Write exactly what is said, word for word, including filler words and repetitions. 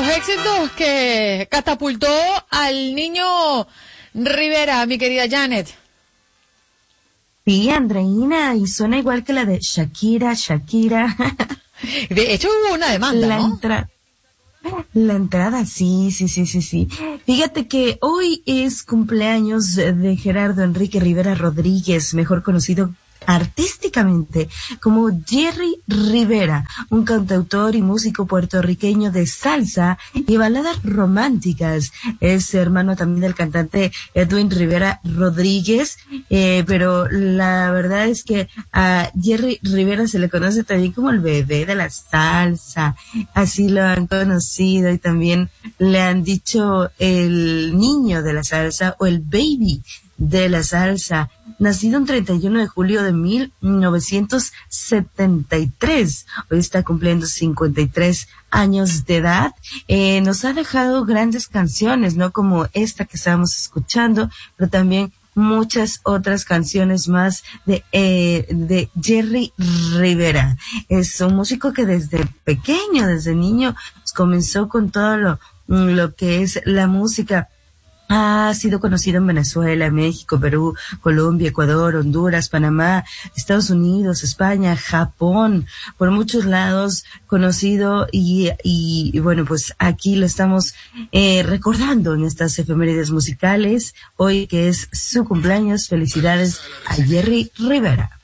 éxitos que catapultó al niño Rivera, mi querida Janet. Sí, Andreina, y suena igual que la de Shakira, Shakira. De hecho hubo una demanda, la ¿no? Entra- la entrada, sí, sí, sí, sí, sí. Fíjate que hoy es cumpleaños de Gerardo Enrique Rivera Rodríguez, mejor conocido artísticamente como Jerry Rivera, un cantautor y músico puertorriqueño de salsa y baladas románticas. Es hermano también del cantante Edwin Rivera Rodríguez, eh, pero la verdad es que a Jerry Rivera se le conoce también como el bebé de la salsa, así lo han conocido, y también le han dicho el niño de la salsa o el baby de la salsa. Nacido un treinta y uno de julio de mil novecientos setenta y tres, hoy está cumpliendo cincuenta y tres años de edad. Eh, nos ha dejado grandes canciones, ¿no? Como esta que estábamos escuchando, pero también muchas otras canciones más de eh, de Jerry Rivera. Es un músico que desde pequeño, desde niño, pues, comenzó con todo lo, lo que es la música. Ha sido conocido en Venezuela, México, Perú, Colombia, Ecuador, Honduras, Panamá, Estados Unidos, España, Japón, por muchos lados conocido, y, y, y bueno, pues aquí lo estamos eh, recordando en estas efemérides musicales, hoy que es su cumpleaños. Felicidades a Jerry Rivera.